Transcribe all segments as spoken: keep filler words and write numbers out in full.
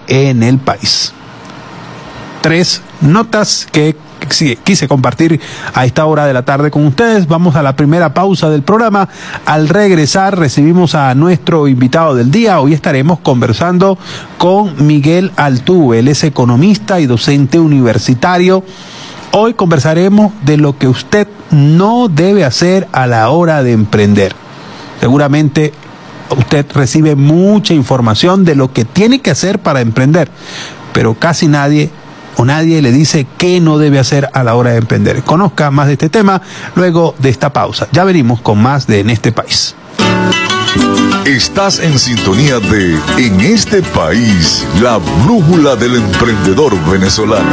en el país. Tres notas que quise compartir a esta hora de la tarde con ustedes. Vamos a la primera pausa del programa. Al regresar recibimos a nuestro invitado del día. Hoy estaremos conversando con Miguel Altuve. Él es economista y docente universitario. Hoy conversaremos de lo que usted no debe hacer a la hora de emprender. Seguramente usted recibe mucha información de lo que tiene que hacer para emprender, pero casi nadie o nadie le dice qué no debe hacer a la hora de emprender. Conozca más de este tema luego de esta pausa. Ya venimos con más de En este país. Estás en sintonía de En este país, la brújula del emprendedor venezolano.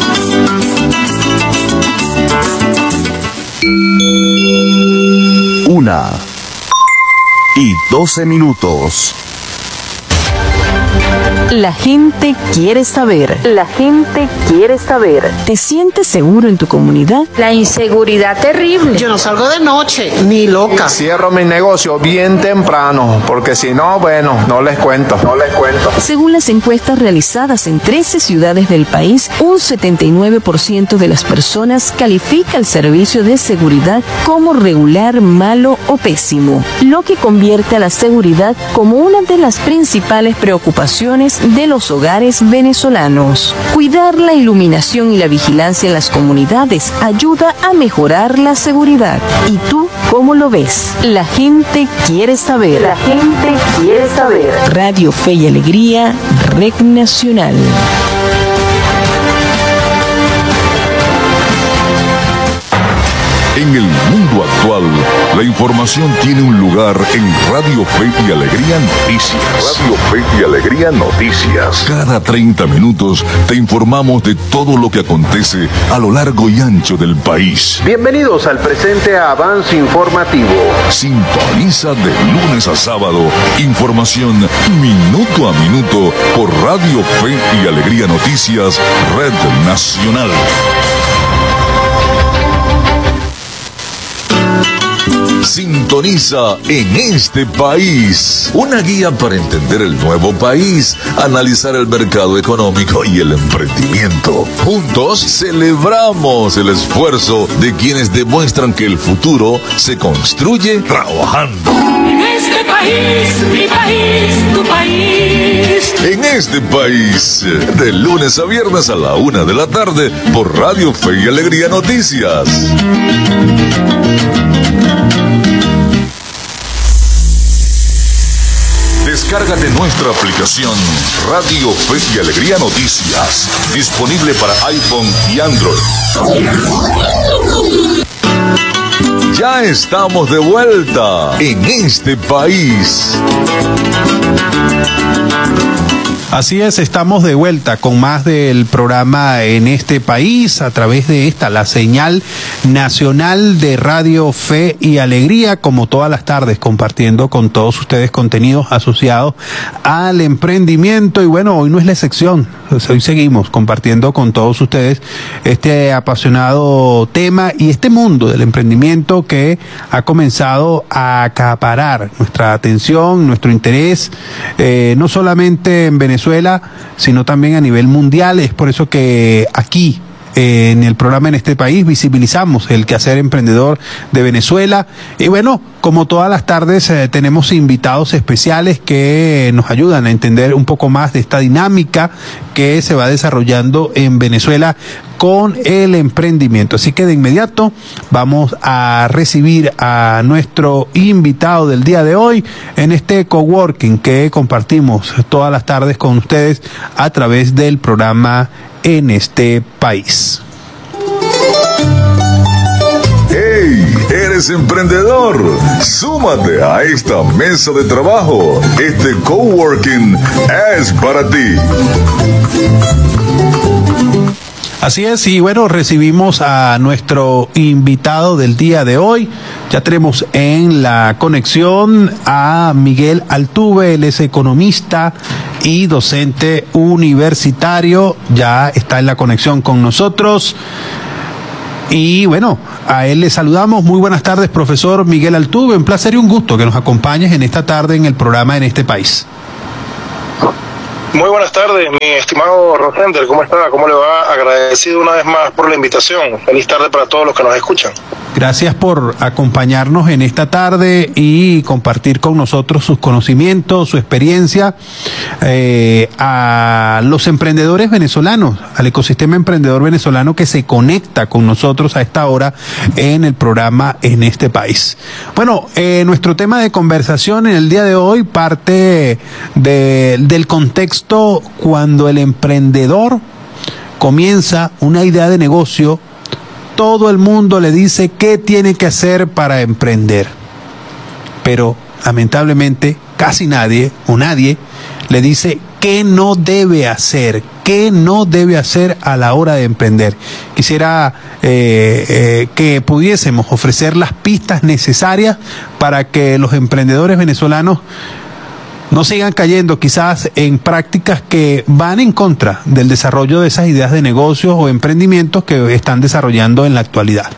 Una y doce minutos. La gente quiere saber. La gente quiere saber. ¿Te sientes seguro en tu comunidad? La inseguridad terrible. Yo no salgo de noche, ni loca. Cierro mi negocio bien temprano, porque si no, bueno, no les cuento, no les cuento. Según las encuestas realizadas en trece ciudades del país, un setenta y nueve por ciento de las personas califica el servicio de seguridad como regular, malo o pésimo, lo que convierte a la seguridad como una de las principales preocupaciones de los hogares venezolanos. Cuidar la iluminación y la vigilancia en las comunidades ayuda a mejorar la seguridad. ¿Y tú cómo lo ves? La gente quiere saber. La gente quiere saber. Radio Fe y Alegría, Red Nacional. En el mundo actual, la información tiene un lugar en Radio Fe y Alegría Noticias. Radio Fe y Alegría Noticias. Cada treinta minutos te informamos de todo lo que acontece a lo largo y ancho del país. Bienvenidos al presente avance informativo. Sintoniza de lunes a sábado información minuto a minuto por Radio Fe y Alegría Noticias, Red Nacional. Sintoniza En este país, una guía para entender el nuevo país, analizar el mercado económico y el emprendimiento. Juntos celebramos el esfuerzo de quienes demuestran que el futuro se construye trabajando. En este país, mi país, tu país. En este país, de lunes a viernes a la una de la tarde por Radio Fe y Alegría Noticias. Descárgate nuestra aplicación Radio Fe y Alegría Noticias, disponible para iPhone y Android. Ya estamos de vuelta en este país. Así es, estamos de vuelta con más del programa En este país a través de esta, la señal nacional de Radio Fe y Alegría, como todas las tardes, compartiendo con todos ustedes contenidos asociados al emprendimiento. Y bueno, hoy no es la excepción, hoy seguimos compartiendo con todos ustedes este apasionado tema y este mundo del emprendimiento que ha comenzado a acaparar nuestra atención, nuestro interés, eh, no solamente en Venezuela, Venezuela, sino también a nivel mundial. Es por eso que aquí eh, en el programa En este país visibilizamos el quehacer emprendedor de Venezuela. Y bueno, como todas las tardes eh, tenemos invitados especiales que nos ayudan a entender un poco más de esta dinámica que se va desarrollando en Venezuela con el emprendimiento. Así que de inmediato vamos a recibir a nuestro invitado del día de hoy en este coworking que compartimos todas las tardes con ustedes a través del programa En este país. ¡Hey! ¿Eres emprendedor? Súmate a esta mesa de trabajo. Este coworking es para ti. Así es, y bueno, recibimos a nuestro invitado del día de hoy. Ya tenemos en la conexión a Miguel Altuve, él es economista y docente universitario. Ya está en la conexión con nosotros. Y bueno, a él le saludamos. Muy buenas tardes, profesor Miguel Altuve. Un placer y un gusto que nos acompañes en esta tarde en el programa En este país. Muy buenas tardes, mi estimado Rosender, ¿cómo está? ¿Cómo le va? Agradecido una vez más por la invitación. Feliz tarde para todos los que nos escuchan. Gracias por acompañarnos en esta tarde y compartir con nosotros sus conocimientos, su experiencia eh, a los emprendedores venezolanos, al ecosistema emprendedor venezolano que se conecta con nosotros a esta hora en el programa En este País. Bueno, eh, nuestro tema de conversación en el día de hoy parte de, del contexto cuando el emprendedor comienza una idea de negocio. Todo el mundo le dice qué tiene que hacer para emprender, pero lamentablemente casi nadie o nadie le dice qué no debe hacer, qué no debe hacer a la hora de emprender. Quisiera eh, eh, que pudiésemos ofrecer las pistas necesarias para que los emprendedores venezolanos no sigan cayendo quizás en prácticas que van en contra del desarrollo de esas ideas de negocios o emprendimientos que están desarrollando en la actualidad.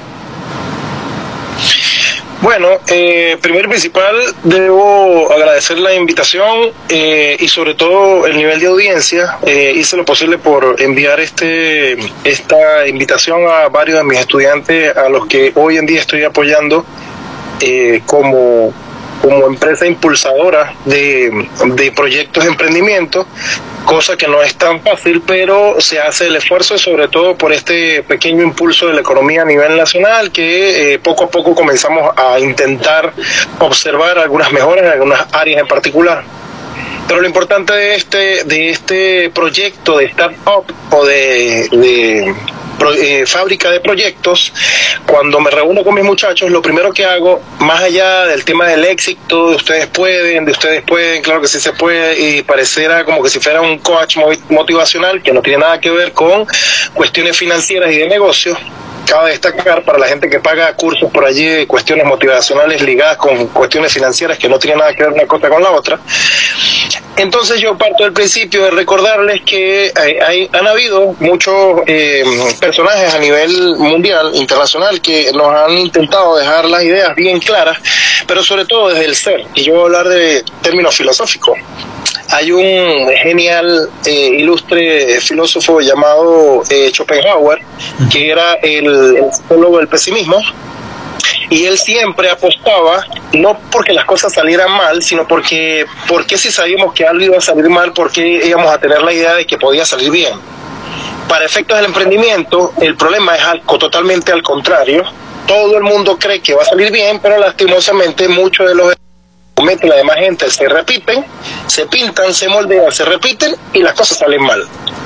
Bueno, eh, primero y principal, debo agradecer la invitación eh, y sobre todo el nivel de audiencia. Eh, hice lo posible por enviar este esta invitación a varios de mis estudiantes a los que hoy en día estoy apoyando eh, como... como empresa impulsadora de, de proyectos de emprendimiento, cosa que no es tan fácil, pero se hace el esfuerzo sobre todo por este pequeño impulso de la economía a nivel nacional que eh, poco a poco comenzamos a intentar observar algunas mejoras en algunas áreas en particular. Pero lo importante de este, de este proyecto de startup o de... de Eh, fábrica de proyectos, cuando me reúno con mis muchachos, lo primero que hago, más allá del tema del éxito, de ustedes pueden, de ustedes pueden, claro que sí se puede, y pareciera como que si fuera un coach motivacional que no tiene nada que ver con cuestiones financieras y de negocios. Cabe destacar para la gente que paga cursos por allí de cuestiones motivacionales ligadas con cuestiones financieras que no tienen nada que ver una cosa con la otra. Entonces yo parto del principio de recordarles que hay, hay, han habido muchos eh, personajes a nivel mundial, internacional, que nos han intentado dejar las ideas bien claras, pero sobre todo desde el ser. Y yo voy a hablar de términos filosóficos. Hay un genial, eh, ilustre filósofo llamado eh, Schopenhauer, que era el, el psicólogo del pesimismo, y él siempre apostaba, no porque las cosas salieran mal, sino porque, porque si sabíamos que algo iba a salir mal, porque íbamos a tener la idea de que podía salir bien. Para efectos del emprendimiento, el problema es algo totalmente al contrario. Todo el mundo cree que va a salir bien, pero lastimosamente muchos de los cometen la demás gente se repiten, se pintan, se moldean, se repiten y las cosas salen mal.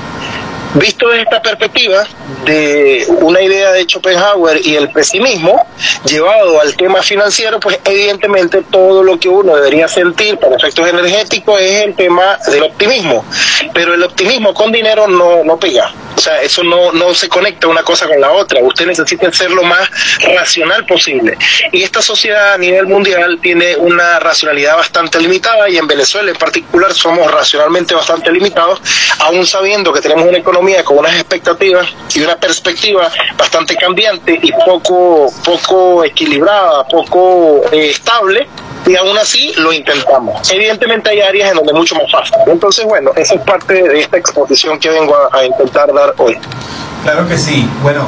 Visto desde esta perspectiva de una idea de Schopenhauer y el pesimismo llevado al tema financiero, pues evidentemente todo lo que uno debería sentir para efectos energéticos es el tema del optimismo, pero el optimismo con dinero no, no pega. O sea, eso no, no se conecta una cosa con la otra. Usted necesita ser lo más racional posible. Y esta sociedad a nivel mundial tiene una racionalidad bastante limitada, y en Venezuela en particular somos racionalmente bastante limitados, aún sabiendo que tenemos una economía con unas expectativas y una perspectiva bastante cambiante y poco, poco equilibrada, poco eh, estable. Y aún así lo intentamos. Evidentemente hay áreas en donde es mucho más fácil. Entonces, bueno, esa es parte de esta exposición que vengo a, a intentar dar hoy. Claro que sí. Bueno,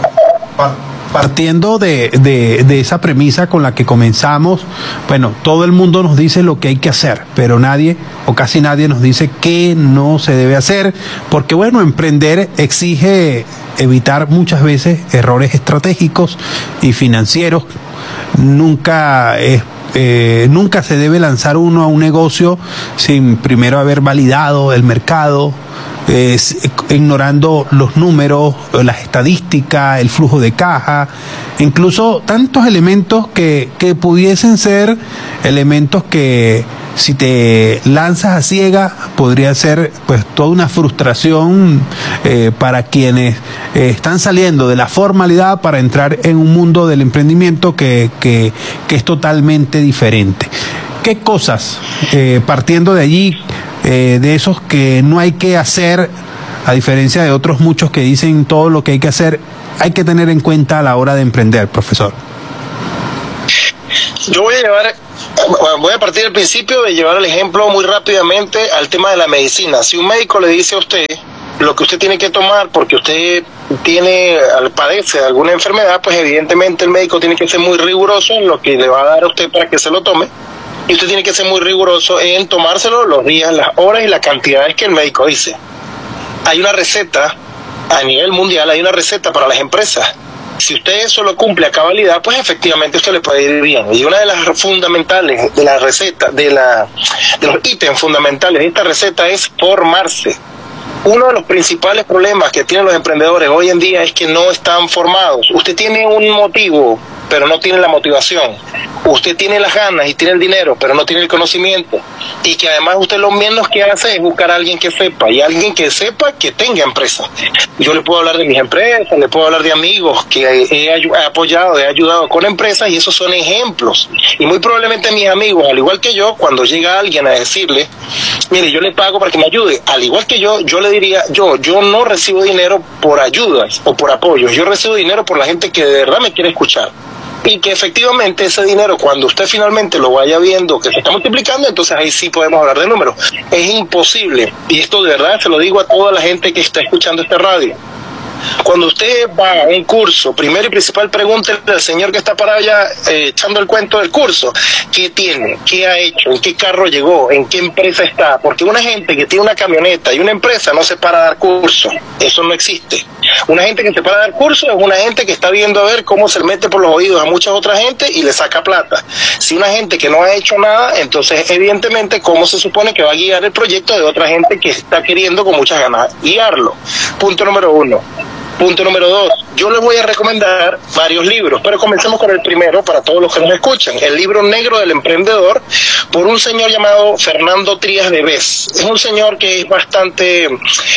partiendo de, de, de esa premisa con la que comenzamos, bueno, todo el mundo nos dice lo que hay que hacer, pero nadie o casi nadie nos dice qué no se debe hacer, porque bueno, emprender exige evitar muchas veces errores estratégicos y financieros. Nunca es Eh, nunca se debe lanzar uno a un negocio sin primero haber validado el mercado, eh, ignorando los números, las estadísticas, el flujo de caja, incluso tantos elementos que, que pudiesen ser elementos que si te lanzas a ciega podría ser pues toda una frustración eh, para quienes eh, están saliendo de la formalidad para entrar en un mundo del emprendimiento que, que, que es totalmente diferente. ¿Qué cosas, eh, partiendo de allí, eh, de esos que no hay que hacer, a diferencia de otros muchos que dicen todo lo que hay que hacer, hay que tener en cuenta a la hora de emprender, profesor? yo voy a llevar, voy a partir del principio de llevar el ejemplo muy rápidamente al tema de la medicina. Si un médico le dice a usted lo que usted tiene que tomar porque usted tiene, padece alguna enfermedad, pues evidentemente el médico tiene que ser muy riguroso en lo que le va a dar a usted para que se lo tome, y usted tiene que ser muy riguroso en tomárselo los días, las horas y las cantidades que el médico dice. Hay una receta, a nivel mundial hay una receta para las empresas. Si usted eso lo cumple a cabalidad, pues efectivamente usted le puede ir bien. Y una de las fundamentales de la receta, de, la, de los ítems fundamentales de esta receta es formarse. Uno de los principales problemas que tienen los emprendedores hoy en día es que no están formados. Usted tiene un motivo, pero no tiene la motivación. Usted tiene las ganas y tiene el dinero, pero no tiene el conocimiento. Y que además usted lo menos que hace es buscar a alguien que sepa, y alguien que sepa que tenga empresa. Yo le puedo hablar de mis empresas, le puedo hablar de amigos que he, he apoyado, he ayudado con empresas, y esos son ejemplos. Y muy probablemente mis amigos, al igual que yo, cuando llega alguien a decirle, mire, yo le pago para que me ayude, al igual que yo, yo le diría, yo, yo no recibo dinero por ayudas o por apoyos, yo recibo dinero por la gente que de verdad me quiere escuchar. Y que efectivamente ese dinero, cuando usted finalmente lo vaya viendo que se está multiplicando, entonces ahí sí podemos hablar de números. Es imposible, y esto de verdad se lo digo a toda la gente que está escuchando esta radio. Cuando usted va a un curso, primero y principal, pregúntele al señor que está para allá eh, echando el cuento del curso, ¿qué tiene? ¿Qué ha hecho? ¿En qué carro llegó? ¿En qué empresa está? Porque una gente que tiene una camioneta y una empresa no se para a dar curso. Eso no existe. Una gente que se para a dar curso es una gente que está viendo a ver cómo se mete por los oídos a mucha otra gente y le saca plata. Si una gente que no ha hecho nada, entonces evidentemente cómo se supone que va a guiar el proyecto de otra gente que está queriendo con muchas ganas guiarlo. Punto número uno. Punto número dos, yo les voy a recomendar varios libros, pero comencemos con el primero para todos los que nos escuchan. El libro Negro del Emprendedor, por un señor llamado Fernando Trías de Bes. Es un señor que es bastante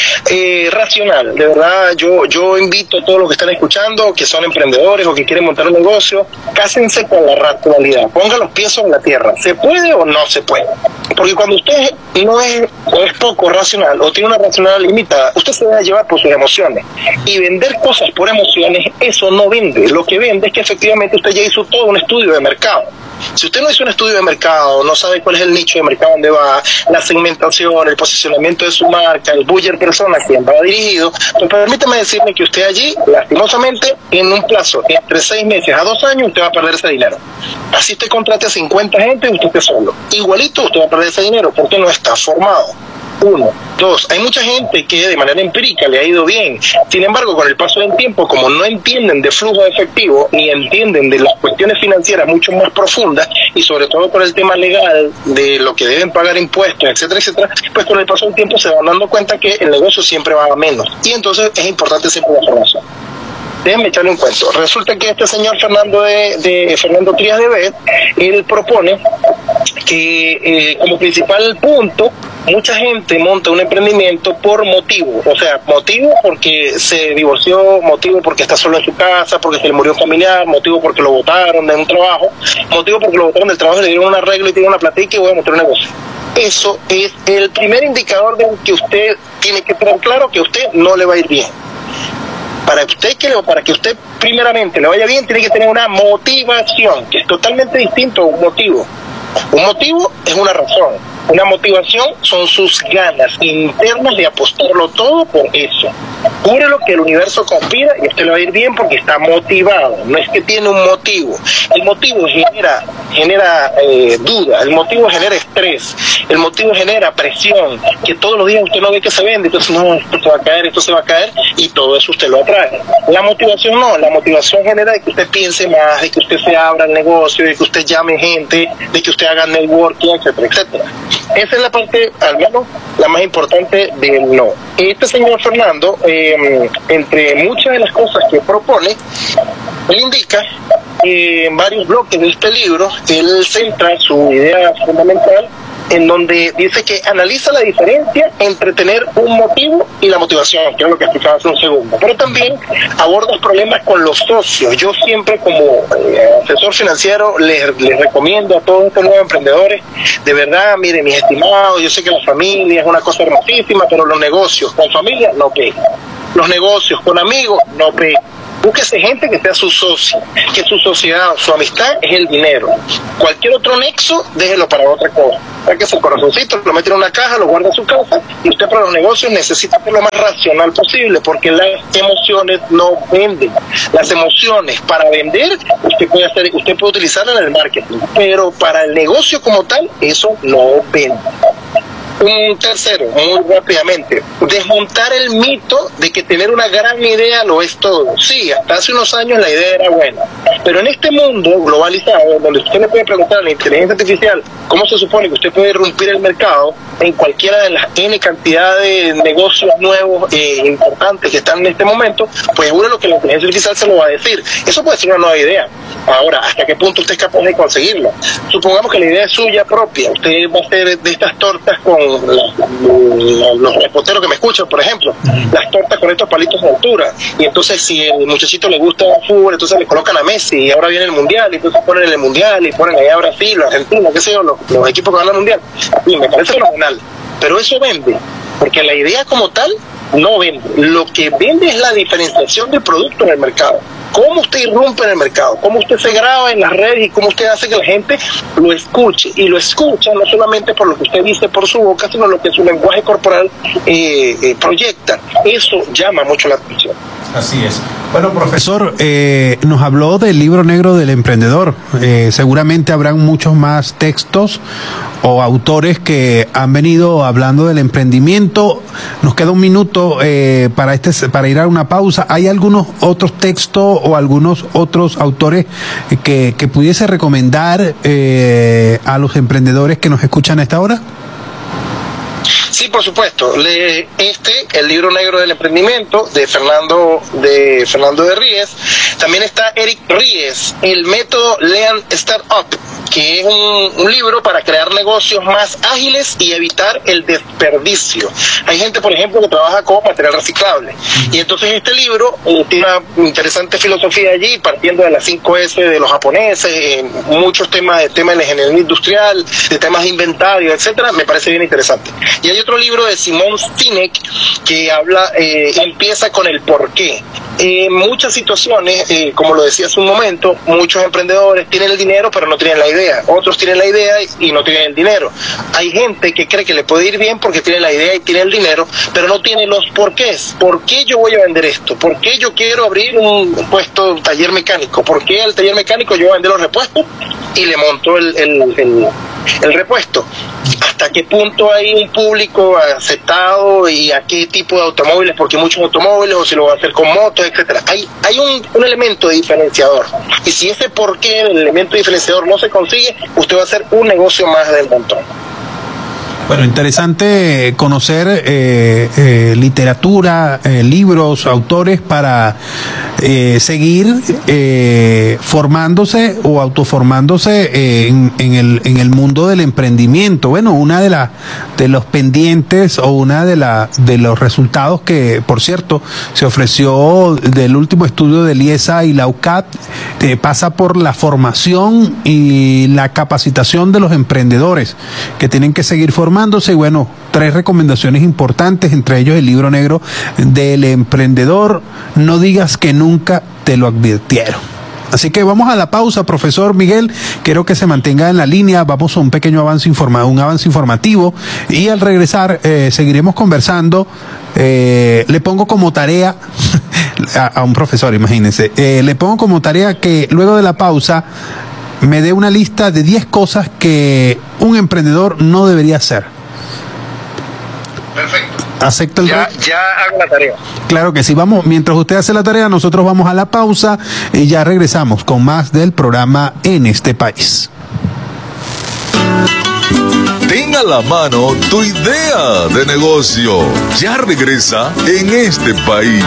eh, racional, de verdad. Yo, yo invito a todos los que están escuchando, que son emprendedores o que quieren montar un negocio, cásense con la racionalidad, pongan los pies sobre la tierra. ¿Se puede o no se puede? Porque cuando usted no es, o es poco racional o tiene una racionalidad limitada, usted se va a llevar por sus emociones. Y vender cosas por emociones, eso no vende. Lo que vende es que efectivamente usted ya hizo todo un estudio de mercado. Si usted no hizo un estudio de mercado, no sabe cuál es el nicho de mercado donde va, la segmentación, el posicionamiento de su marca, el buyer persona a quien va dirigido, pues permítame decirle que usted allí, lastimosamente, en un plazo entre seis meses a dos años, usted va a perder ese dinero. Así usted contrate a cincuenta gente y usted esté solo. Igualito usted va a perder ese dinero porque no está formado. Uno. Dos, hay mucha gente que de manera empírica le ha ido bien. Sin embargo, con el paso del tiempo, como no entienden de flujo de efectivo, ni entienden de las cuestiones financieras mucho más profundas, y sobre todo por el tema legal, de lo que deben pagar impuestos, etcétera, etcétera, pues con el paso del tiempo se van dando cuenta que el negocio siempre va a menos. Y entonces es importante siempre la formación. Déjenme echarle un cuento. Resulta que este señor Fernando de, de Fernando Trías de Bes, él propone que eh, como principal punto, mucha gente monta un emprendimiento por motivo, o sea, motivo porque se divorció, motivo porque está solo en su casa, porque se le murió un familiar, motivo porque lo botaron de un trabajo, motivo porque lo botaron del trabajo y le dieron un arreglo y tiene una platica y voy a montar un negocio. Eso es el primer indicador de que usted tiene que tener claro que a usted no le va a ir bien. Para usted que le, para que usted primeramente le vaya bien, tiene que tener una motivación, que es totalmente distinto a un motivo. Un motivo es una razón, una motivación son sus ganas internas de apostarlo todo por eso. Jure lo que el universo conspira y usted le va a ir bien porque está motivado, no es que tiene un motivo. El motivo genera, genera eh, duda, el motivo genera estrés, el motivo genera presión, que todos los días usted no ve que se vende, entonces no, esto se va a caer, esto se va a caer, y todo eso usted lo atrae. La motivación no, la motivación genera de que usted piense más, de que usted se abra el negocio, de que usted llame gente, de que usted haga networking, etcétera, etcétera. Esa es la parte, al menos, la más importante del no. Este señor Fernando, eh, entre muchas de las cosas que propone, él indica que en varios bloques de este libro, él centra su idea fundamental en donde dice que analiza la diferencia entre tener un motivo y la motivación, que es lo que explicaba hace un segundo, pero también aborda problemas con los socios. Yo siempre como eh, asesor financiero les, les recomiendo a todos estos nuevos emprendedores, de verdad, miren mis estimados, yo sé que la familia es una cosa hermosísima, pero los negocios con familia no pegan, los negocios con amigos no pegan. Búsquese gente que sea su socio, que su sociedad, su amistad es el dinero. Cualquier otro nexo, déjelo para otra cosa. Saque su corazoncito, lo mete en una caja, lo guarda en su casa, y usted para los negocios necesita ser lo más racional posible, porque las emociones no venden. Las emociones para vender, usted puede hacer, usted puede utilizarlas en el marketing, pero para el negocio como tal, eso no vende. Un tercero, muy rápidamente, desmontar el mito de que tener una gran idea lo es todo. Sí, hasta hace unos años la idea era buena, pero en este mundo globalizado, donde usted le puede preguntar a la inteligencia artificial cómo se supone que usted puede irrumpir el mercado en cualquiera de las N cantidad de negocios nuevos e importantes que están en este momento, pues seguro lo que la inteligencia artificial se lo va a decir. Eso puede ser una nueva idea. Ahora, ¿hasta qué punto usted es capaz de conseguirla? Supongamos que la idea es suya propia. Usted va a hacer de estas tortas con la, la, los reporteros que me escuchan, por ejemplo, las tortas con estos palitos de altura. Y entonces, si el muchachito le gusta el fútbol, entonces le colocan a Messi, y ahora viene el Mundial, y entonces ponen en el Mundial, y ponen allá a Brasil, Argentina, qué sé yo, los, los equipos que van al Mundial. Y me parece fenomenal. Pero eso vende, porque la idea como tal no vende. Lo que vende es la diferenciación del producto en el mercado. Cómo usted irrumpe en el mercado, cómo usted se graba en las redes y cómo usted hace que la gente lo escuche. Y lo escucha no solamente por lo que usted dice por su boca, sino lo que su lenguaje corporal eh, eh, proyecta. Eso llama mucho la atención. Así es. Bueno, profesor, eh, nos habló del libro negro del emprendedor. Eh, seguramente habrán muchos más textos o autores que han venido hablando del emprendimiento. Nos queda un minuto eh, para este para ir a una pausa. ¿Hay algunos otros textos o algunos otros autores que, que pudiese recomendar eh, a los emprendedores que nos escuchan a esta hora? Sí, por supuesto. Lee este, el libro negro del emprendimiento de Fernando de Fernando de Ries. También está Eric Ries, el método Lean Startup, que es un, un libro para crear negocios más ágiles y evitar el desperdicio. Hay gente, por ejemplo, que trabaja con material reciclable. Y entonces este libro eh, tiene una interesante filosofía allí, partiendo de las cinco ese de los japoneses, eh, muchos temas de temas de la ingeniería industrial, de temas de inventario, etcétera. Me parece bien interesante. Y hay otro libro de Simon Sinek que habla, eh, empieza con el por qué. En muchas situaciones, eh, como lo decía hace un momento, muchos emprendedores tienen el dinero pero no tienen la idea. Otros tienen la idea y no tienen el dinero. Hay gente que cree que le puede ir bien porque tiene la idea y tiene el dinero, pero no tiene los porqués. ¿Por qué yo voy a vender esto? ¿Por qué yo quiero abrir un puesto taller mecánico? ¿Por qué al taller mecánico yo voy a vender los repuestos y le monto el, el, el, el repuesto? ¿Hasta qué punto hay un público aceptado y a qué tipo de automóviles? Porque muchos automóviles, o si lo va a hacer con motos, etcétera. Hay, hay un, un elemento diferenciador. Y si ese por qué, el elemento diferenciador no se consigue, usted va a hacer un negocio más del montón. Bueno, interesante conocer eh, eh, literatura, eh, libros, autores para eh, seguir eh, formándose o autoformándose eh, en, en, el, en el mundo del emprendimiento. Bueno, una de las de los pendientes o una de, la, de los resultados que, por cierto, se ofreció del último estudio del I E S A y la U C A P eh, pasa por la formación y la capacitación de los emprendedores que tienen que seguir formando. Y bueno, tres recomendaciones importantes, entre ellos el libro negro del emprendedor. No digas que nunca te lo advirtieron. Así que vamos a la pausa, profesor Miguel. Quiero que se mantenga en la línea. Vamos a un pequeño avance informa un avance informativo y al regresar eh, seguiremos conversando. Eh, le pongo como tarea a, a un profesor, imagínense. Eh, le pongo como tarea que luego de la pausa me dé una lista de diez cosas que un emprendedor no debería hacer. Perfecto. ¿Acepta el ya, reto? ya hago la tarea. Claro que sí. Vamos, mientras usted hace la tarea, nosotros vamos a la pausa y ya regresamos con más del programa En Este País. Ten a la mano tu idea de negocio. Ya regresa En Este País.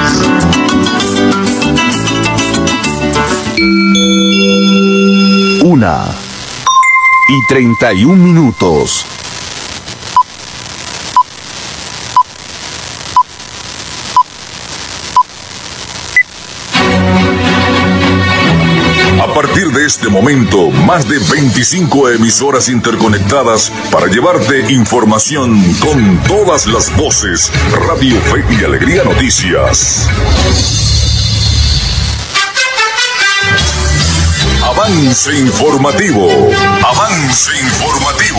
Una y treinta y un minutos. A partir de este momento, más de veinticinco emisoras interconectadas para llevarte información con todas las voces. Radio Fe y Alegría Noticias. Avance informativo. Avance informativo.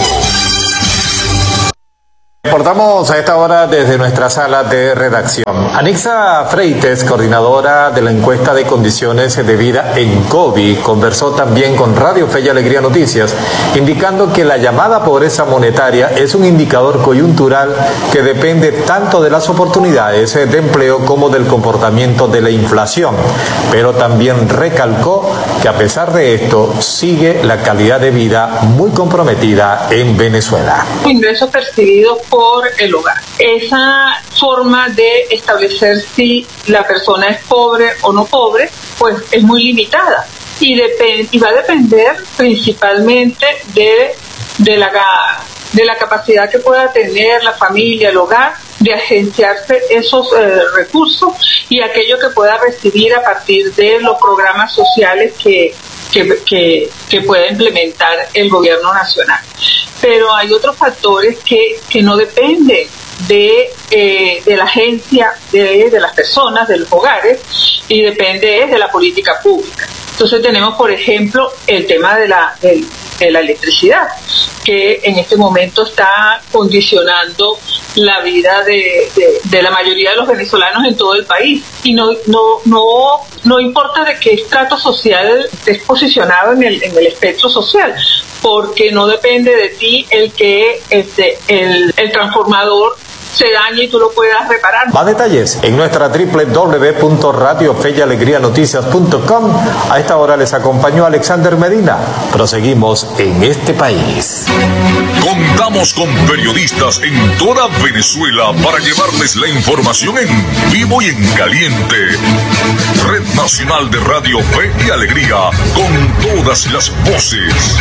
Reportamos a esta hora desde nuestra sala de redacción. Anixa Freites, coordinadora de la encuesta de condiciones de vida en COVID, conversó también con Radio Fe y Alegría Noticias, indicando que la llamada pobreza monetaria es un indicador coyuntural que depende tanto de las oportunidades de empleo como del comportamiento de la inflación. Pero también recalcó que a pesar de esto, sigue la calidad de vida muy comprometida en Venezuela. Ingresos percibidos por el hogar. Esa forma de establecer si la persona es pobre o no pobre, pues es muy limitada y, depend- y va a depender principalmente de, de, la, de la capacidad que pueda tener la familia, el hogar, de agenciarse esos eh, recursos y aquello que pueda recibir a partir de los programas sociales que, que, que, que pueda implementar el gobierno nacional. Pero hay otros factores que, que no dependen de, eh, de la agencia de, de las personas, de los hogares, y depende de la política pública. Entonces tenemos, por ejemplo, el tema de la, de, de la electricidad, que en este momento está condicionando la vida de, de, de la mayoría de los venezolanos en todo el país. Y no, no, no, no importa de qué estrato social estés posicionado en el, en el espectro social, porque no depende de ti el que este, el, el transformador se dañe y tú lo puedas reparar. Más detalles en nuestra doble u doble u doble u punto radio fe y alegría noticias punto com. A esta hora les acompañó Alexander Medina. Proseguimos en este país. Contamos con periodistas en toda Venezuela para llevarles la información en vivo y en caliente. Red Nacional de Radio Fe y Alegría, con todas las voces.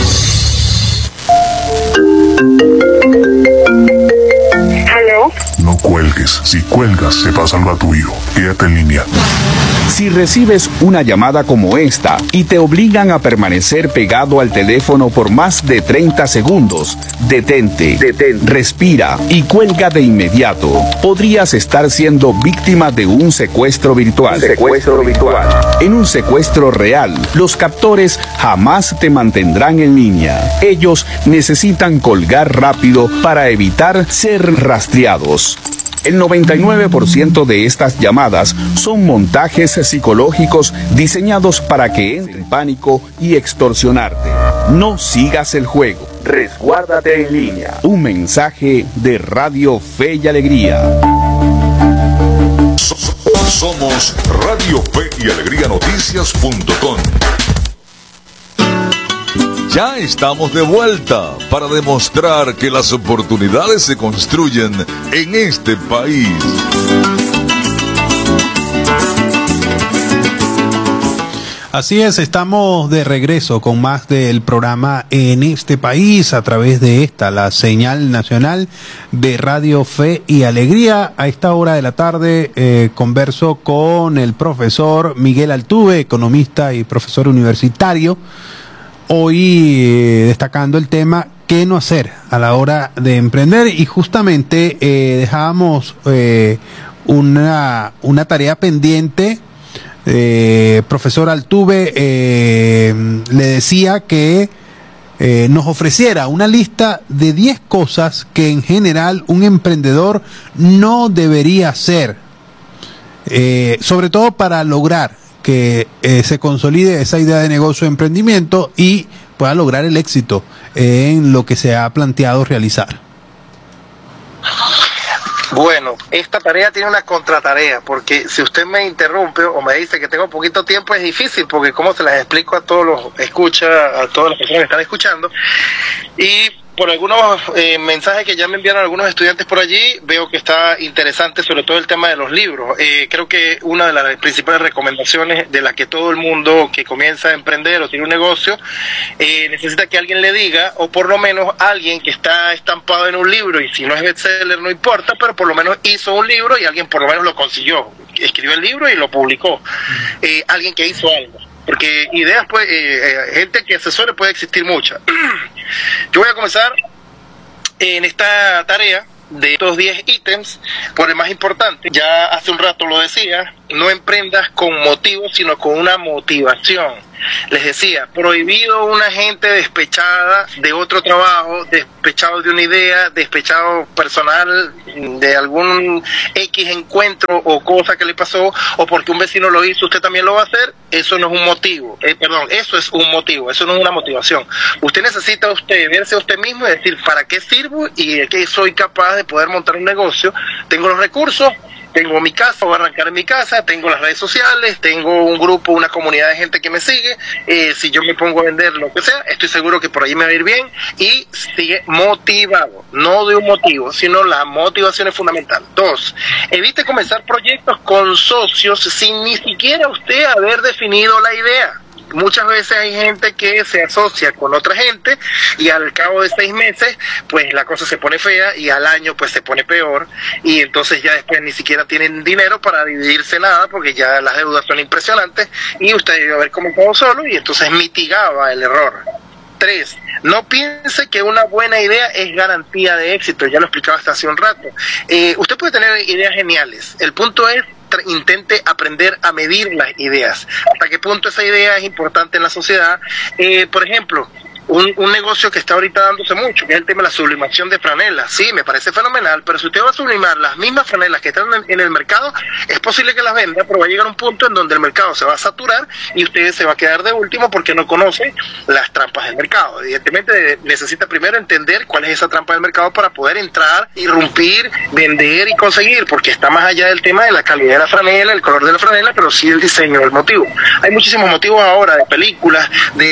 ¿Aló? No cuelgues. Si cuelgas, se pasa algo a tu hijo. Quédate en línea. Si recibes una llamada como esta y te obligan a permanecer pegado al teléfono por más de treinta segundos, detente, detente, respira y cuelga de inmediato. Podrías estar siendo víctima de un secuestro virtual. Secuestro virtual. En un secuestro real, los captores jamás te mantendrán en línea. Ellos necesitan colgar rápido para evitar ser rastreados. El noventa y nueve por ciento de estas llamadas son montajes psicológicos diseñados para que entre en pánico y extorsionarte. No sigas el juego. Resguárdate en línea. Un mensaje de Radio Fe y Alegría. Somos Radio Fe y Alegría Noticias punto com. Ya estamos de vuelta para demostrar que las oportunidades se construyen en este país. Así es, estamos de regreso con más del programa En este país a través de esta, la señal nacional de Radio Fe y Alegría. A esta hora de la tarde eh, converso con el profesor Miguel Altuve, economista y profesor universitario. Hoy eh, destacando el tema ¿qué no hacer a la hora de emprender? Y justamente eh, dejábamos eh, una, una tarea pendiente. Eh, profesor Altuve eh, le decía que eh, nos ofreciera una lista de diez cosas que en general un emprendedor no debería hacer, eh, sobre todo para lograr que eh, se consolide esa idea de negocio o emprendimiento y pueda lograr el éxito en lo que se ha planteado realizar. Bueno, esta tarea tiene una contratarea, porque si usted me interrumpe o me dice que tengo poquito tiempo es difícil, porque cómo se las explico a todos los escucha, a todas las personas que están escuchando. Y por algunos eh, mensajes que ya me enviaron algunos estudiantes por allí, veo que está interesante sobre todo el tema de los libros. Eh, creo que una de las principales recomendaciones de las que todo el mundo que comienza a emprender o tiene un negocio, eh, necesita que alguien le diga, o por lo menos alguien que está estampado en un libro, y si no es bestseller no importa, pero por lo menos hizo un libro y alguien por lo menos lo consiguió. Escribió el libro y lo publicó. Eh, alguien que hizo algo. Porque ideas, pues, eh, eh, gente que asesore puede existir muchas. Yo voy a comenzar en esta tarea de estos diez ítems por el más importante. Ya hace un rato lo decía, no emprendas con motivos, sino con una motivación. Les decía, prohibido una gente despechada de otro trabajo, despechado de una idea, despechado personal de algún X encuentro o cosa que le pasó, o porque un vecino lo hizo, usted también lo va a hacer. Eso no es un motivo, eh, perdón, eso es un motivo, eso no es una motivación. Usted necesita usted verse a usted mismo y decir, ¿para qué sirvo? Y de qué soy capaz de poder montar un negocio. Tengo los recursos, tengo mi casa, voy a arrancar en mi casa, tengo las redes sociales, tengo un grupo, una comunidad de gente que me sigue. Eh, si yo me pongo a vender lo que sea, estoy seguro que por ahí me va a ir bien. Y sigue motivado, no de un motivo, sino la motivación es fundamental. Dos, evite comenzar proyectos con socios sin ni siquiera usted haber definido la idea. Muchas veces hay gente que se asocia con otra gente y al cabo de seis meses pues la cosa se pone fea y al año pues se pone peor, y entonces ya después ni siquiera tienen dinero para dividirse nada porque ya las deudas son impresionantes y usted debe haber comenzado solo y entonces mitigaba el error. Tres, no piense que una buena idea es garantía de éxito, ya lo explicaba hasta hace un rato. Eh, usted puede tener ideas geniales, el punto es intente aprender a medir las ideas, hasta qué punto esa idea es importante en la sociedad. Eh, por ejemplo, Un, un negocio que está ahorita dándose mucho, que es el tema de la sublimación de franelas. Sí, me parece fenomenal, pero si usted va a sublimar las mismas franelas que están en, en el mercado, es posible que las venda, pero va a llegar un punto en donde el mercado se va a saturar y usted se va a quedar de último porque no conoce las trampas del mercado. Evidentemente necesita primero entender cuál es esa trampa del mercado para poder entrar, irrumpir, vender y conseguir, porque está más allá del tema de la calidad de la franela, el color de la franela, pero sí el diseño, el motivo. Hay muchísimos motivos ahora de películas,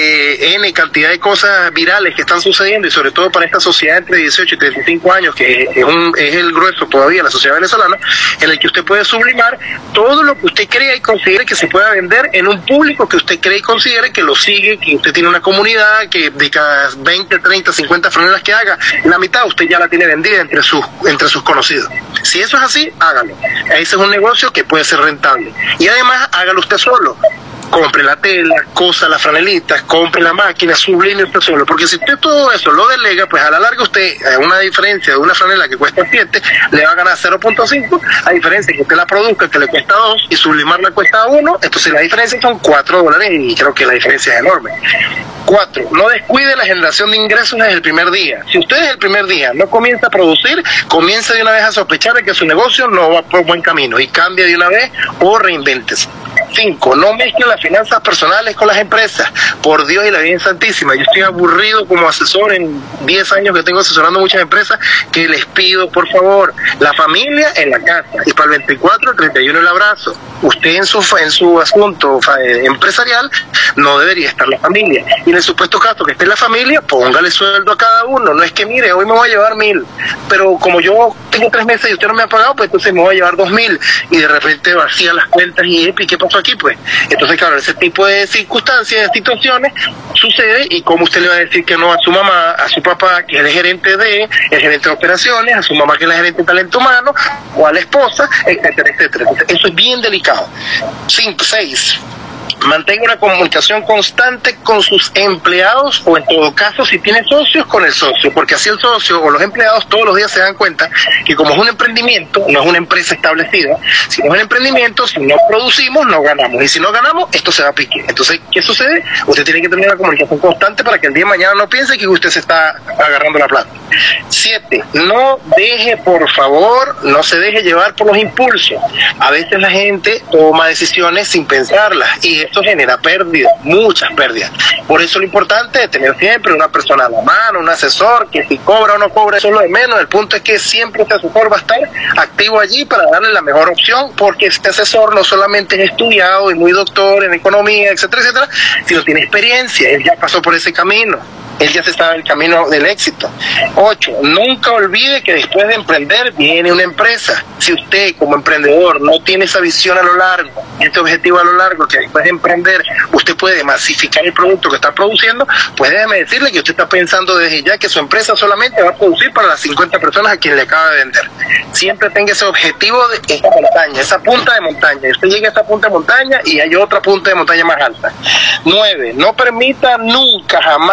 de N cantidad de cosas virales que están sucediendo, y sobre todo para esta sociedad entre dieciocho y treinta y cinco años, que es, un, es el grueso todavía de la sociedad venezolana, en el que usted puede sublimar todo lo que usted crea y considere que se pueda vender en un público que usted cree y considere que lo sigue, que usted tiene una comunidad, que de cada veinte, treinta, cincuenta franelas que haga, la mitad usted ya la tiene vendida entre sus, entre sus conocidos. Si eso es así, hágalo. Ese es un negocio que puede ser rentable. Y además, hágalo usted solo. Compre la tela, cosa las franelitas, compre la máquina, sublime usted solo, porque si usted todo eso lo delega, pues a la larga usted, a una diferencia de una franela que cuesta siete, le va a ganar cero punto cinco, a diferencia que usted la produzca que le cuesta dos y sublimarla cuesta uno, entonces la diferencia son cuatro dólares y creo que la diferencia es enorme. Cuatro, no descuide la generación de ingresos desde el primer día. Si usted desde el primer día no comienza a producir, comienza de una vez a sospechar de que su negocio no va por buen camino y cambia de una vez o reinvéntese. Cinco, no mezcle las finanzas personales con las empresas. Por Dios y la Virgen Santísima, yo estoy aburrido como asesor en diez años que tengo asesorando muchas empresas, que les pido por favor, la familia en la casa, y para el veinticuatro, el treinta y uno el abrazo. Usted en su en su asunto empresarial no debería estar la familia, y en el supuesto caso que esté la familia, póngale sueldo a cada uno. No es que mire, hoy me voy a llevar mil, pero como yo tengo tres meses y usted no me ha pagado, pues entonces me voy a llevar dos mil, y de repente vacía las cuentas y epi, ¿qué pasó aquí? Pues entonces claro, ese tipo de circunstancias, de situaciones sucede, y como usted le va a decir que no a su mamá, a su papá que es el gerente de, el gerente de operaciones, a su mamá que es la gerente de talento humano, o a la esposa, etcétera, etcétera. Entonces, eso es bien delicado. Cinco, seis, mantenga una comunicación constante con sus empleados, o en todo caso, si tiene socios, con el socio, porque así el socio o los empleados todos los días se dan cuenta que como es un emprendimiento, no es una empresa establecida, si no es un emprendimiento, si no producimos, no ganamos, y si no ganamos, esto se va a pique. Entonces, ¿qué sucede? Usted tiene que tener una comunicación constante para que el día de mañana no piense que usted se está agarrando la plata. Siete, no deje, por favor, no se deje llevar por los impulsos. A veces la gente toma decisiones sin pensarlas, y esto genera pérdidas, muchas pérdidas. Por eso lo importante es tener siempre una persona a la mano, un asesor, que si cobra o no cobra, eso es lo de menos. El punto es que siempre este asesor va a estar activo allí para darle la mejor opción, porque este asesor no solamente es estudiado y muy doctor en economía, etcétera, etcétera, sino tiene experiencia, él ya pasó por ese camino. Él ya se sabe el camino del éxito. Ocho, nunca olvide que después de emprender viene una empresa. Si usted como emprendedor no tiene esa visión a lo largo, este objetivo a lo largo, que después de emprender usted puede masificar el producto que está produciendo, pues déjeme decirle que usted está pensando desde ya que su empresa solamente va a producir para las cincuenta personas a quien le acaba de vender. Siempre tenga ese objetivo de esa montaña, esa punta de montaña. Usted llega a esa punta de montaña y hay otra punta de montaña más alta. Nueve, no permita nunca, jamás, por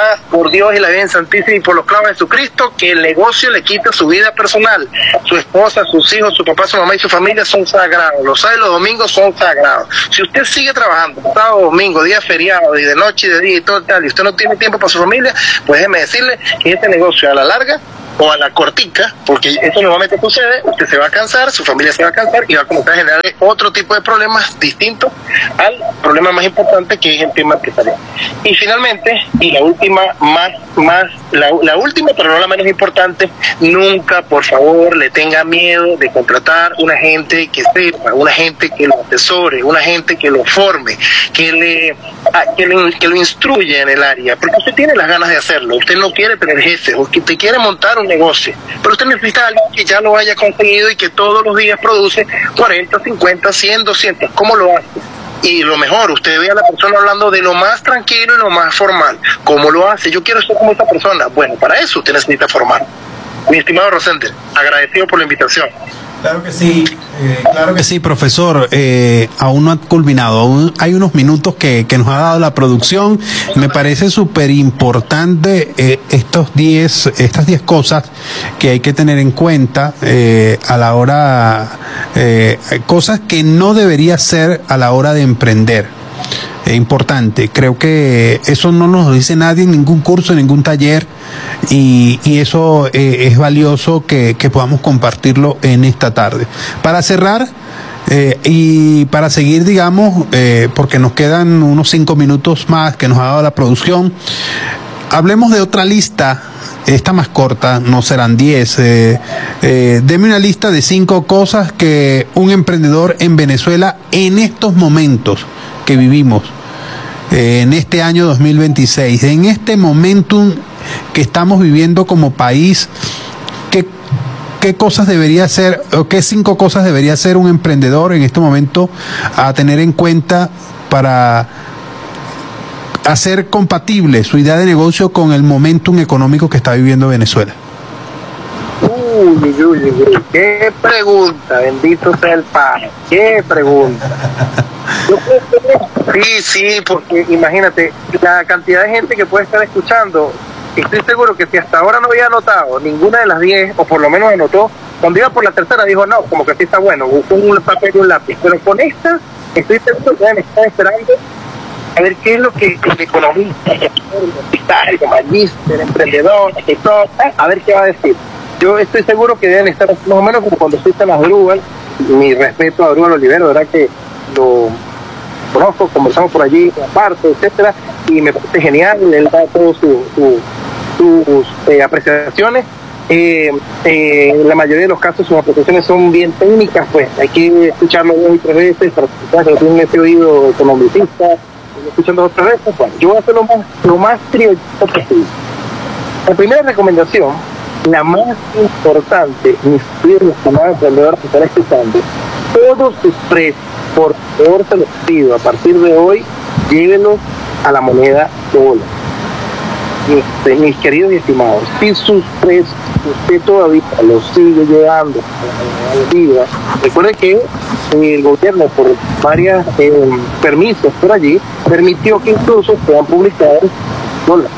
por Dios y la Virgen Santísima y por los clavos de Jesucristo, que el negocio le quita su vida personal. Su esposa, sus hijos, su papá, su mamá y su familia son sagrados. Los sábados y los domingos son sagrados. Si usted sigue trabajando sábado, domingo, día feriado, y de noche y de día y todo tal, y usted no tiene tiempo para su familia, pues déjeme decirle que este negocio a la larga o a la cortica, porque eso normalmente sucede, usted se va a cansar, su familia se va a cansar y va a comenzar a generar otro tipo de problemas distintos al problema más importante, que es el tema empresarial. Y finalmente, y la última, más, más, la, la última, pero no la menos importante, nunca, por favor, le tenga miedo de contratar una gente que sepa, una gente que lo asesore, una gente que lo forme, que le, que, le, que lo instruya en el área, porque usted tiene las ganas de hacerlo, usted no quiere tener jefes, o que usted quiere montar un negocio, pero usted necesita a alguien que ya lo haya conseguido y que todos los días produce cuarenta, cincuenta, cien, doscientos. ¿Cómo lo hace? Y lo mejor, usted ve a la persona hablando de lo más tranquilo y lo más formal. ¿Cómo lo hace? Yo quiero ser como esta persona. Bueno, para eso usted necesita formar. Mi estimado Rosender, agradecido por la invitación. Claro que sí, eh, claro que sí, profesor. Eh, aún no ha culminado, aún hay unos minutos que, que nos ha dado la producción. Me parece súper importante eh, estos diez, estas diez cosas que hay que tener en cuenta eh, a la hora, eh, cosas que no debería ser a la hora de emprender. Es importante, creo que eso no nos lo dice nadie en ningún curso, en ningún taller, y, y eso eh, es valioso que, que podamos compartirlo en esta tarde. Para cerrar eh, y para seguir, digamos, eh, porque nos quedan unos cinco minutos más que nos ha dado la producción, hablemos de otra lista. Esta más corta, no serán diez. Eh, eh, deme una lista de cinco cosas que un emprendedor en Venezuela en estos momentos que vivimos, eh, en este año dos mil veintiséis, en este momentum que estamos viviendo como país, ¿qué, qué cosas debería hacer, o qué cinco cosas debería hacer un emprendedor en este momento a tener en cuenta para hacer compatible su idea de negocio con el momentum económico que está viviendo Venezuela? Uy, uy, uy, uy, qué pregunta, bendito sea el Padre, qué pregunta. Sí, sí, porque imagínate la cantidad de gente que puede estar escuchando. Estoy seguro que si hasta ahora no había anotado ninguna de las diez, o por lo menos anotó, cuando iba por la tercera dijo, no, como que sí está bueno, buscó un papel y un lápiz, pero con esta estoy seguro que me están esperando a ver qué es lo que el economista, el empresario, magíster, emprendedor, gestor, a ver qué va a decir. Yo estoy seguro que deben estar más o menos como cuando existen las Grúbal. Mi respeto a Grúbal Olivero, verdad que lo conozco, conversamos por allí aparte, etcétera, y me parece genial, él da todas su, su, sus eh, apreciaciones. Eh, eh, en la mayoría de los casos sus apreciaciones son bien técnicas, pues hay que escucharlo dos y tres veces para que no tienen ese oído economicista, escuchando otras veces. Bueno, yo voy a hacer lo más, lo más prioritario posible. La primera recomendación, la más importante, mis queridos estimados emprendedores que están escuchando, todos sus precios, por favor se los pido, a partir de hoy, llévenlos a la moneda dólar. Este, mis queridos y estimados, si sus precios usted todavía los sigue llevando a la moneda, recuerde que el gobierno, por varios eh, permisos por allí, permitió que incluso puedan publicar dólares.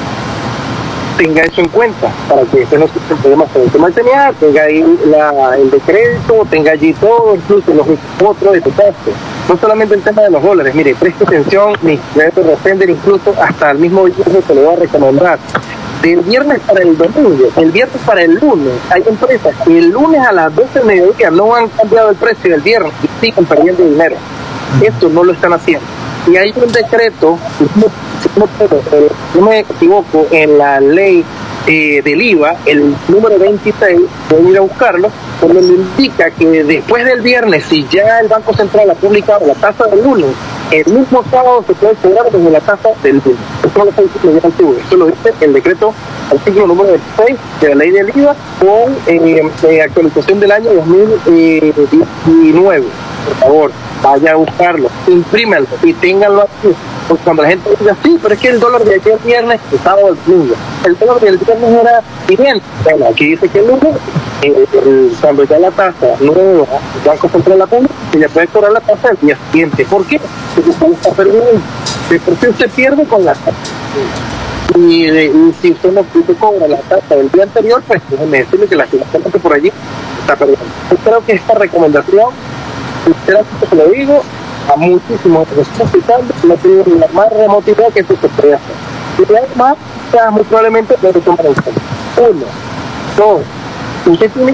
Tenga eso en cuenta para que usted no se problema con el tema del T M A, tenga ahí la, el decreto, tenga allí todo, incluso los otros de tu caso. No solamente el tema de los dólares, mire, preste atención, mi director Rosender, incluso hasta el mismo viernes te lo voy a recomendar. Del viernes para el domingo, el viernes para el lunes, hay empresas que el lunes a las doce del mediodía no han cambiado el precio del viernes y siguen perdiendo dinero. Esto no lo están haciendo. Y hay un decreto, si no, eh, no me equivoco, en la ley eh, del I V A, el número veintiséis, voy a ir a buscarlo, donde me indica que después del viernes, si ya el Banco Central ha publicado la tasa del lunes, el mismo sábado se puede cobrar desde la tasa del lunes. Eso no lo está diciendo, eso lo dice el decreto, artículo número veintiséis de la ley del I V A, con eh, eh, actualización del año dos mil diecinueve. Por favor, vaya a buscarlo, imprímanlo y ténganlo aquí. Porque cuando la gente dice, sí, pero es que el dólar de ayer viernes estaba el domingo. El dólar del viernes era bien. Bueno, aquí dice que el lunes, eh, el, cuando ya la tasa nueva, el Banco Central la pone, se le puede cobrar la tasa el día siguiente. ¿Por qué? Porque usted está perdiendo. ¿De por qué usted pierde con la tasa? y, y si usted no usted cobra la tasa del día anterior, pues déjeme decirle que la situación por allí está perdiendo. Yo creo que esta recomendación, sinceramente se lo digo, a muchísimos hospitales no tienen la más remota idea que eso se puede hacer. Y además, ya muy probablemente no lo toman en cuenta. Uno, dos, usted tiene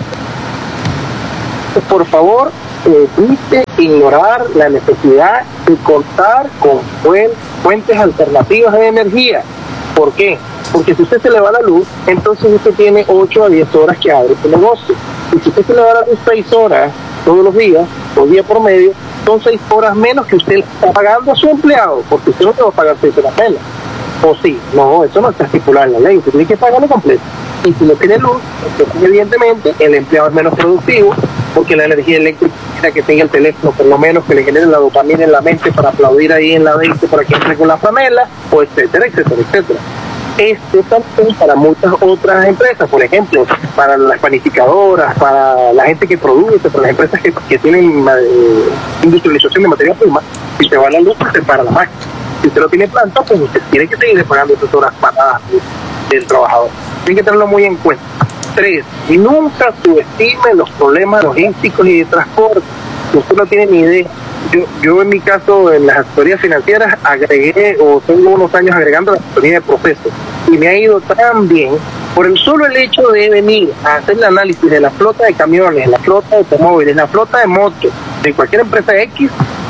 que, por favor, evite ignorar la necesidad de contar con fuentes alternativas de energía. ¿Por qué? Porque si usted se le va la luz, entonces usted tiene ocho a diez horas que abre su negocio. Y si usted se le va la luz seis horas todos los días, o día por medio, son seis horas menos que usted está pagando a su empleado, porque usted no le va a pagar seis horas menos. O sí, no, eso no está estipulado en la ley, usted tiene que pagarlo completo. Y si no tiene luz, entonces evidentemente el empleado es menos productivo, porque la energía eléctrica que tenga el teléfono, por lo menos que le genere la dopamina en la mente para aplaudir ahí en la veinte para que entre con la franela, o etcétera, etcétera, etcétera. Esto también para muchas otras empresas, por ejemplo, para las panificadoras, para la gente que produce, para las empresas que, que tienen eh, industrialización de materia prima, si se va la luz, pues se para la máquina. Si usted no tiene planta, pues usted tiene que seguir pagando esas horas paradas del trabajador. Tiene que tenerlo muy en cuenta. Tres, nunca subestime los problemas logísticos y de transporte. Usted no tiene ni idea. Yo, yo en mi caso, en las asesorías financieras, agregué, o tengo unos años agregando la asesoría de procesos, y me ha ido tan bien por el solo el hecho de venir a hacer el análisis de la flota de camiones, la flota de automóviles, la flota de motos, de cualquier empresa X,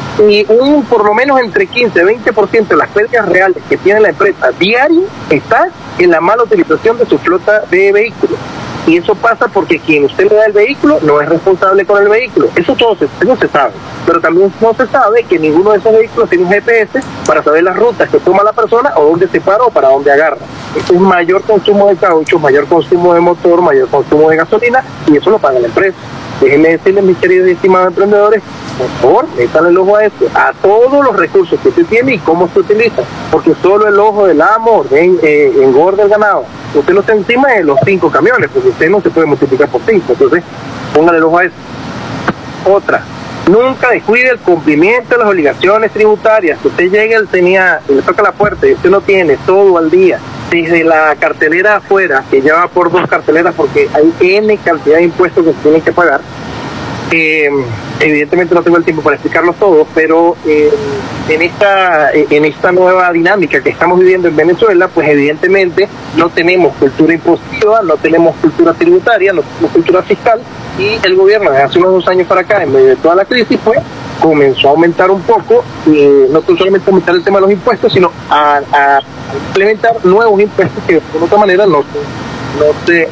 y un por lo menos entre quince y veinte por ciento de las pérdidas reales que tiene la empresa diario está en la mala utilización de su flota de vehículos. Y eso pasa porque quien usted le da el vehículo no es responsable con el vehículo. Eso todo se, eso se sabe. Pero también no se sabe que ninguno de esos vehículos tiene un G P S para saber las rutas que toma la persona o dónde se para o para dónde agarra. Eso es mayor consumo de caucho, mayor consumo de motor, mayor consumo de gasolina, y eso lo paga la empresa. Déjenme decirles, mis queridos y estimados emprendedores, por favor, métanle el ojo a esto, a todos los recursos que usted tiene y cómo se utiliza, porque solo el ojo del amo en, eh, engorda el ganado. Usted no está encima de los cinco camiones, porque usted no se puede multiplicar por cinco, entonces póngale el ojo a eso. Otra, nunca descuide el cumplimiento de las obligaciones tributarias. Si usted llega, él tenía, le toca la puerta y usted no tiene todo al día, desde la cartelera afuera, que ya va por dos carteleras porque hay N cantidad de impuestos que se tienen que pagar. Eh, evidentemente no tengo el tiempo para explicarlos todos, pero eh, en esta en esta nueva dinámica que estamos viviendo en Venezuela, pues evidentemente no tenemos cultura impositiva, no tenemos cultura tributaria, no tenemos cultura fiscal, y el gobierno desde hace unos dos años para acá, en medio de toda la crisis, pues comenzó a aumentar un poco, y no solamente aumentar el tema de los impuestos, sino a, a implementar nuevos impuestos que de otra manera no, no se...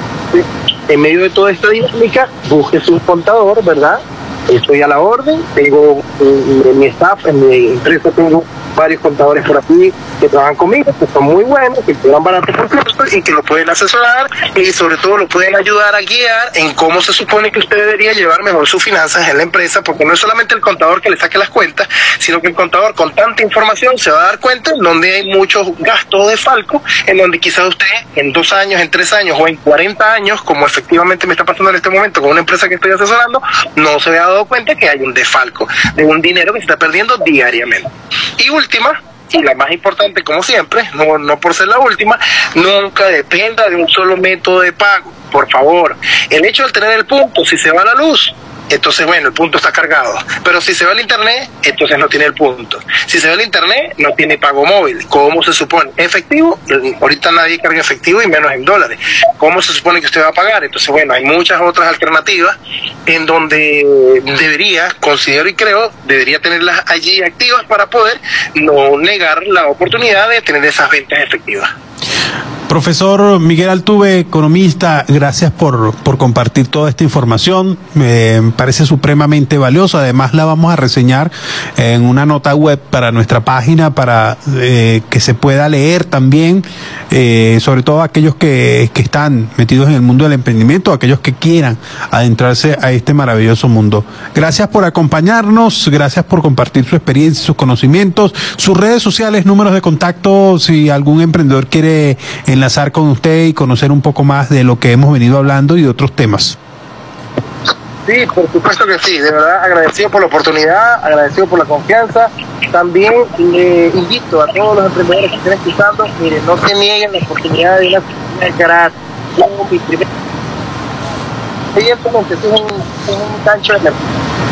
En medio de toda esta dinámica, búsquese un contador, ¿verdad? Estoy a la orden, tengo en mi staff, en mi empresa tengo varios contadores por aquí que trabajan conmigo, que son muy buenos, que cobran barato por costo y que lo pueden asesorar y sobre todo lo pueden ayudar a guiar en cómo se supone que usted debería llevar mejor sus finanzas en la empresa, porque no es solamente el contador que le saque las cuentas, sino que el contador con tanta información se va a dar cuenta en donde hay muchos gastos de falco, en donde quizás usted en dos años, en tres años o en cuarenta años, como efectivamente me está pasando en este momento con una empresa que estoy asesorando, no se había dado cuenta que hay un desfalco de un dinero que se está perdiendo diariamente. Y última, y la más importante como siempre, no, no por ser la última, nunca dependa de un solo método de pago, por favor. El hecho de tener el punto, si se va la luz, entonces bueno, el punto está cargado, pero si se va el internet, entonces no tiene el punto. Si se va el internet, no tiene pago móvil. ¿Cómo se supone? Efectivo, ahorita nadie carga efectivo y menos en dólares. ¿Cómo se supone que usted va a pagar? Entonces bueno, hay muchas otras alternativas en donde debería, considero y creo, debería tenerlas allí activas para poder no negar la oportunidad de tener esas ventas efectivas. Profesor Miguel Altuve, economista, gracias por, por compartir toda esta información. Me parece supremamente valiosa. Además, la vamos a reseñar en una nota web para nuestra página para eh, que se pueda leer también, eh, sobre todo aquellos que, que están metidos en el mundo del emprendimiento, aquellos que quieran adentrarse a este maravilloso mundo. Gracias por acompañarnos, gracias por compartir su experiencia, sus conocimientos, sus redes sociales, números de contacto, si algún emprendedor quiere enlazar con usted y conocer un poco más de lo que hemos venido hablando y de otros temas. Sí, por supuesto que sí, de verdad agradecido por la oportunidad, agradecido por la confianza. También le invito a todos los emprendedores que estén escuchando, miren, no se nieguen la oportunidad de una oportunidad gratis. Yo, mi primer... Evidentemente, esto es un, es un gancho de mercado.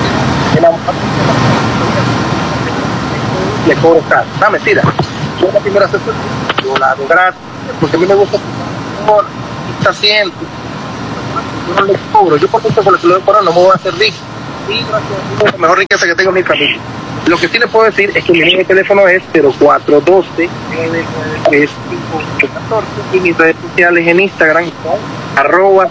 Le cobro caro. No, mentira. Yo la primera sesión, yo la hago gratis, porque a mí me gusta por está haciendo. Yo no le cobro, yo por tanto con lo que le doy por no me voy a hacer rico. Y gracias a la mejor riqueza que tengo en mi familia. Lo que sí le puedo decir es que mi número de teléfono es cero cuatro uno dos, nueve nueve tres, cinco ocho uno cuatro y mis redes sociales en Instagram son arroba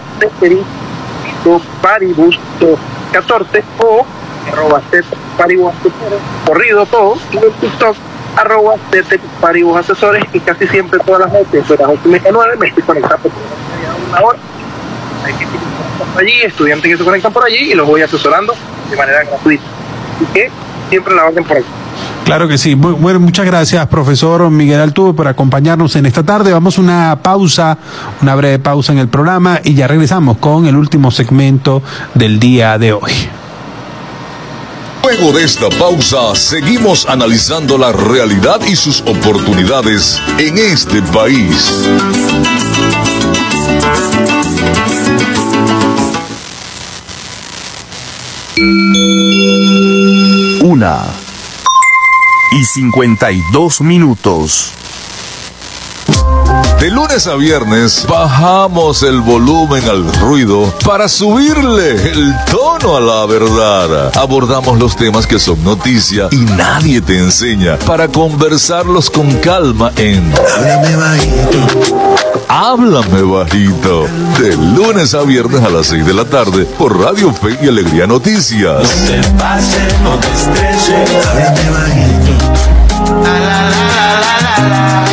paribus catorce o arroba paribus corrido todo y en TikTok arroba paribus asesores y casi siempre todas las noches de las ocho y media nueve me estoy conectando por una hora. Hay que por allí, estudiantes que se conectan por allí y los voy asesorando de manera gratuita. Así que siempre la orden por ahí. Claro que sí. Bueno, muchas gracias, profesor Miguel Altuve, por acompañarnos en esta tarde. Vamos a una pausa, una breve pausa en el programa y ya regresamos con el último segmento del día de hoy. Luego de esta pausa, seguimos analizando la realidad y sus oportunidades en este país. Una y cincuenta y dos minutos. De lunes a viernes bajamos el volumen al ruido para subirle el tono a la verdad. Abordamos los temas que son noticia y nadie te enseña para conversarlos con calma en Háblame Bajito. Háblame Bajito. De lunes a viernes a las seis de la tarde por Radio Fe y Alegría Noticias. No te pases, no te estreses. Háblame bajito. La, la, la, la, la, la.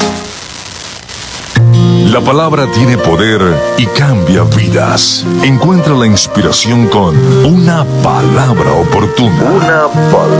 La palabra tiene poder y cambia vidas. Encuentra la inspiración con una palabra oportuna. Una palabra